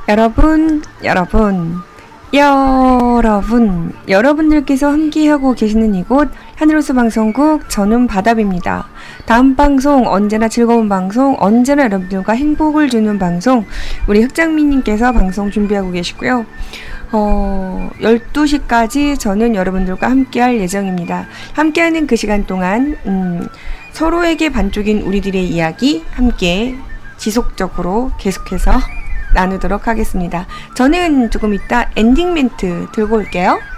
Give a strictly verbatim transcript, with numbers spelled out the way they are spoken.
여러분, 여러분, 여러분, 여러분들께서 함께하고 계시는 이곳 하늘호수 방송국 저는 바답입니다. 다음 방송 언제나 즐거운 방송, 언제나 여러분들과 행복을 주는 방송, 우리 흑장미님께서 방송 준비하고 계시고요. 어, 열두 시까지 저는 여러분들과 함께할 예정입니다. 함께하는 그 시간 동안 음, 서로에게 반쪽인 우리들의 이야기 함께 지속적으로 계속해서 나누도록 하겠습니다. 저는 조금 이따 엔딩 멘트 들고 올게요.